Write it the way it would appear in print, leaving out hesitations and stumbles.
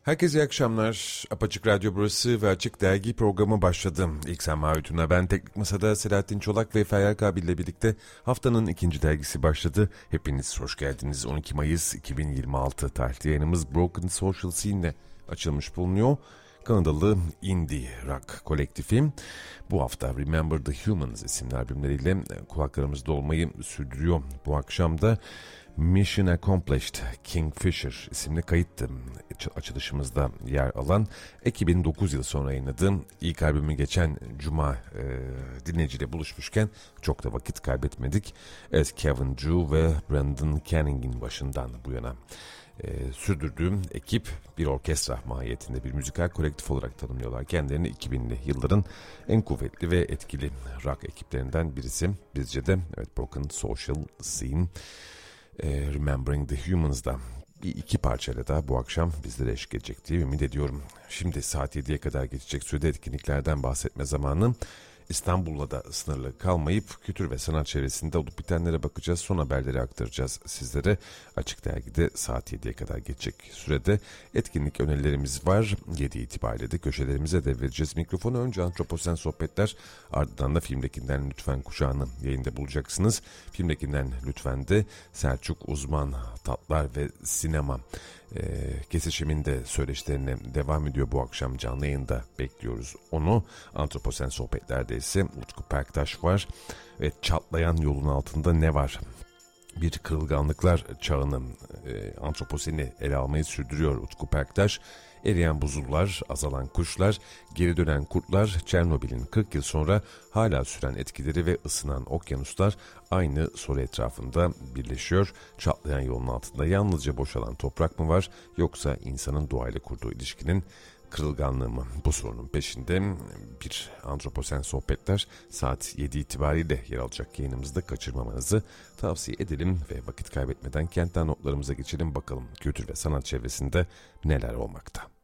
Herkese iyi akşamlar. Apaçık Radyo burası ve Açık Dergi programı başladı. İlksen Mahütün'e ben Teknik Masa'da Selahattin Çolak ve Feryal Kabil ile birlikte haftanın ikinci dergisi başladı. Hepiniz hoş geldiniz. 12 Mayıs 2026 tarihli yayınımız Broken Social Scene ile açılmış bulunuyor. Kanadalı indie rock kolektifi bu hafta Remember the Humans isimli albümleriyle kulaklarımızda olmayı sürdürüyor. Bu akşam da Mission Accomplished Kingfisher isimli kayıt açılışımızda yer alan ekibin 9 yıl sonra yayınladığı ilk albümü geçen Cuma dinleyiciyle buluşmuşken çok da vakit kaybetmedik. Evet, Kevin Drew ve Brandon Canning'in başından bu yana sürdürdüğüm ekip bir orkestra mahiyetinde bir müzikal kolektif olarak tanımlıyorlar. Kendilerini 2000'li yılların en kuvvetli ve etkili rock ekiplerinden birisi. Bizce de evet, Broken Social Scene. Remembering the Humans'da bir iki parçayla da bu akşam bizlere eşlik edecek diye ümit ediyorum. Şimdi saat 7'ye kadar geçecek sürede etkinliklerden bahsetme zamanı. İstanbul'la da sınırlı kalmayıp kültür ve sanat çevresinde olup bitenlere bakacağız. Son haberleri aktaracağız sizlere. Açık Dergi'de saat 7'ye kadar geçecek sürede etkinlik önerilerimiz var. 7 itibariyle de köşelerimize devredeceğiz. Mikrofonu önce Antroposen Sohbetler, ardından da Filmdekinden Lütfen kuşağını yayında bulacaksınız. Filmdekinden Lütfen de Selçuk Uzman, Tatlar ve Sinema kesişiminde söyleşilerine devam ediyor bu akşam canlı yayında bekliyoruz onu. Antroposen Sohbetler'de ise Utku Perktaş var ve çatlayan yolun altında ne var? Bir kırılganlıklar çağının antroposeni ele almayı sürdürüyor Utku Perktaş. Eriyen buzullar, azalan kuşlar, geri dönen kurtlar, Çernobil'in 40 yıl sonra hala süren etkileri ve ısınan okyanuslar aynı soru etrafında birleşiyor. Çatlayan yolun altında yalnızca boşalan toprak mı var, yoksa insanın doğayla kurduğu ilişkinin kırılganlığı mı? Bu sorunun peşinde bir Antroposen Sohbetler saat 7 itibariyle yer alacak yayınımızda kaçırmamanızı tavsiye edelim ve vakit kaybetmeden kentten notlarımıza geçelim, bakalım kültür ve sanat çevresinde neler olmakta.